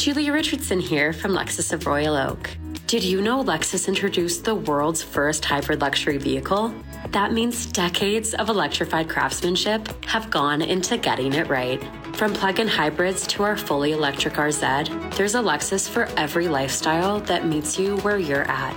Julia Richardson here from Lexus of Royal Oak. Did you know Lexus introduced the world's first hybrid luxury vehicle? That means decades of electrified craftsmanship have gone into getting it right. From plug-in hybrids to our fully electric RZ, there's a Lexus for every lifestyle that meets you where you're at.